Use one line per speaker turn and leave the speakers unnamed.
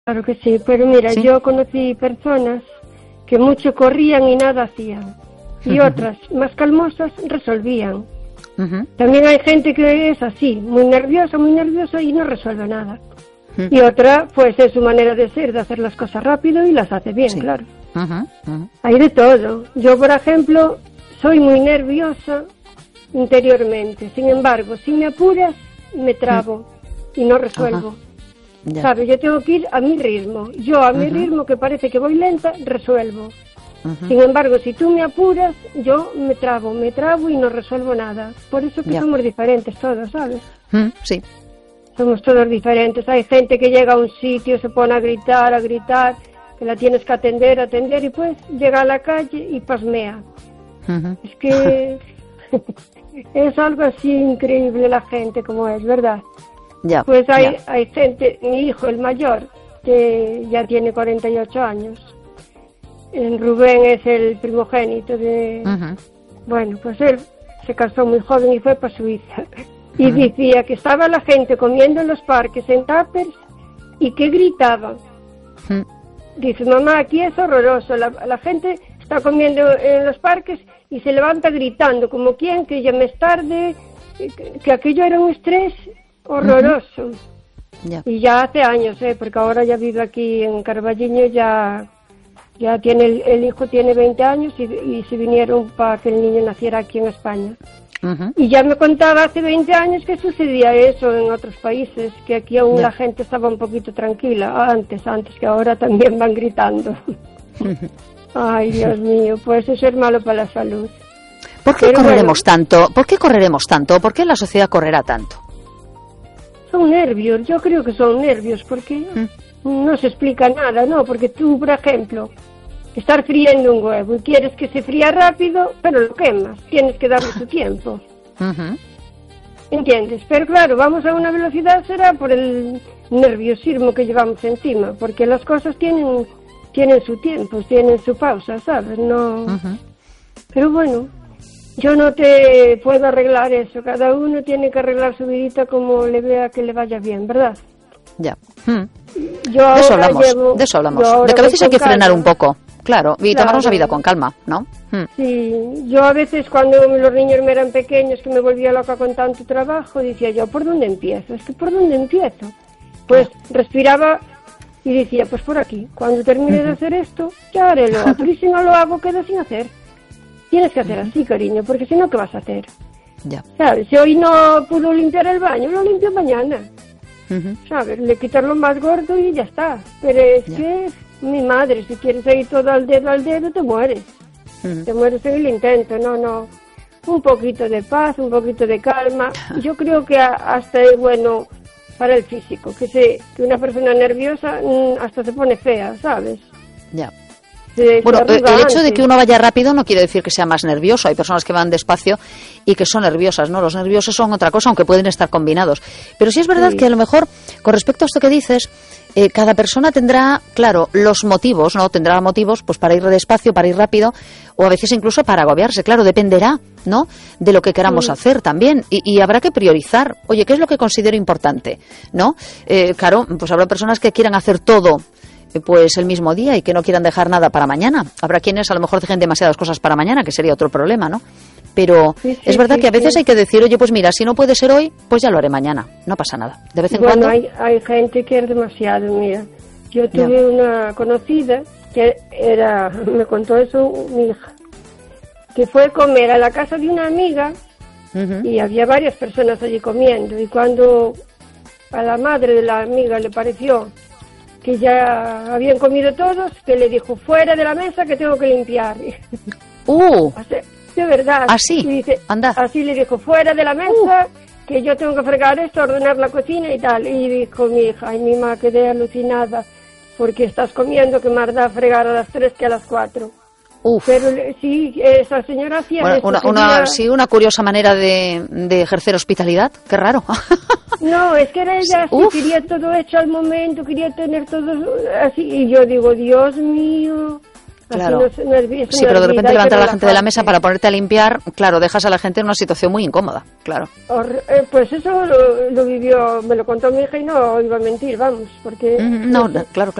Claro que sí, pero mira,
¿Sí?
yo conocí personas que mucho corrían y nada hacían, y otras más calmosas resolvían. También hay gente que es así, muy nerviosa y no resuelve nada. Y otra, pues es su manera de ser, de hacer las cosas rápido y las hace bien,
Sí.
claro. Hay de todo. Yo, por ejemplo, soy muy nerviosa interiormente. Sin embargo, si me apuras, me trabo y no resuelvo.
Ya.
¿Sabes? Yo tengo que ir a mi ritmo. Yo a mi ritmo, que parece que voy lenta, resuelvo. Sin embargo, si tú me apuras, yo me trabo y no resuelvo nada. Por eso que
Ya.
somos diferentes todos, ¿sabes?
Sí.
Somos todos diferentes. Hay gente que llega a un sitio, se pone a gritar, que la tienes que atender, y pues llega a la calle y pasmea. Es que es algo así increíble la gente como es, ¿verdad?
Ya.
Pues
ya.
hay gente, mi hijo, el mayor, que ya tiene 48 años. Rubén es el primogénito de... Bueno, pues él se casó muy joven y fue para Suiza. Y decía que estaba la gente comiendo en los parques en tuppers y que gritaban. Dice, mamá, aquí es horroroso. La gente está comiendo en los parques y se levanta gritando, como quien que ya me es tarde, que aquello era un estrés horroroso.
Ya.
Y ya hace años, porque ahora ya vive aquí en Carballiño, ya tiene el hijo tiene 20 años y se vinieron para que el niño naciera aquí en España. Y ya me contaba hace 20 años que sucedía eso en otros países, que aquí aún la gente estaba un poquito tranquila, antes que ahora también van gritando. Ay, Dios mío, pues eso es malo para la salud.
¿Por qué correremos tanto? ¿Por qué correremos tanto? ¿Por qué la sociedad correrá tanto?
Son nervios, yo creo que son nervios, porque no se explica nada, ¿no? Porque tú, por ejemplo, estar friendo un huevo y quieres que se fría rápido, pero lo quemas, tienes que darle su tiempo. ¿Entiendes? Pero claro, vamos a una velocidad, será por el nerviosismo que llevamos encima, porque las cosas tienen su tiempo, tienen su pausa, ¿sabes? No. Pero bueno, yo no te puedo arreglar eso, cada uno tiene que arreglar su vidita como le vea que le vaya bien, ¿verdad?
Ya.
De
eso hablamos. De que a veces hay que frenar un poco, claro, y tomarnos la vida con calma, ¿no?
Sí, yo a veces cuando los niños me eran pequeños, que me volvía loca con tanto trabajo, decía yo, ¿por dónde empiezo? Es que ¿por dónde empiezo? Pues respiraba y decía, pues por aquí. Cuando termine de hacer esto, ya haré lo otro. Y si no lo hago, quedo sin hacer. Tienes que hacer así, cariño, porque si no, ¿qué vas a hacer?
Ya.
¿Sabes? Si hoy no pudo limpiar el baño, lo limpio mañana. ¿Sabes? Le quitas lo más gordo y ya está. Pero es que, mi madre, si quieres ir todo al dedo, te mueres. Te mueres en el intento, no. Un poquito de paz, un poquito de calma. Yo creo que hasta es bueno para el físico, que una persona nerviosa hasta se pone fea, ¿sabes?
Ya. Bueno, el hecho de que uno vaya rápido no quiere decir que sea más nervioso. Hay personas que van despacio y que son nerviosas, ¿no? Los nerviosos son otra cosa, aunque pueden estar combinados. Pero sí es verdad que a lo mejor, con respecto a esto que dices, cada persona tendrá, claro, los motivos, ¿no? Tendrá motivos pues para ir despacio, para ir rápido, o a veces incluso para agobiarse. Claro, dependerá, ¿no?, de lo que queramos hacer también. Y habrá que priorizar. Oye, ¿qué es lo que considero importante? ¿No? Claro, pues habrá personas que quieran hacer todo pues el mismo día y que no quieran dejar nada para mañana. Habrá quienes a lo mejor dejen demasiadas cosas para mañana, que sería otro problema, ¿no? Pero es verdad que a veces hay que decir, oye, pues mira, si no puede ser hoy, pues ya lo haré mañana. No pasa nada. De vez en cuando...
hay gente que es demasiado, mira. Yo tuve una conocida que me contó eso mi hija, que fue a comer a la casa de una amiga y había varias personas allí comiendo, y cuando a la madre de la amiga le pareció que ya habían comido todos, que le dijo, fuera de la mesa que tengo que limpiar. De verdad.
Así,
dice,
anda.
Así le dijo, fuera de la mesa, que yo tengo que fregar esto, ordenar la cocina y tal. Y dijo mi hija, ay, mi mamá, quedé alucinada, porque estás comiendo que más da fregar a las 3 que a las 4. Pero sí, esa señora hacía eso.
Una curiosa manera de ejercer hospitalidad, qué raro.
No, es que era ella así, quería todo hecho al momento, quería tener todo así, y yo digo, Dios mío,
Claro. Sí, pero de repente levantar a la gente de la mesa para ponerte a limpiar, claro, dejas a la gente en una situación muy incómoda, claro.
Pues eso lo vivió, me lo contó mi hija y no iba a mentir, vamos, porque...
No, claro.